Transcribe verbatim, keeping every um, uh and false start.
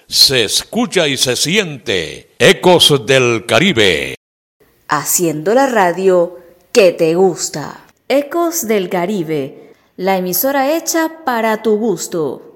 se escucha y se siente. Ecos del Caribe. Haciendo la radio que te gusta. Ecos del Caribe, la emisora hecha para tu gusto.